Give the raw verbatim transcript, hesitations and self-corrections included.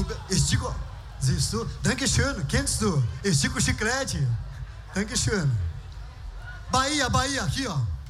Du, estica, siehst du? Dankeschön, kennst du? Estica o chiclete. Dankeschön. Bahia, Bahia, aqui, ó.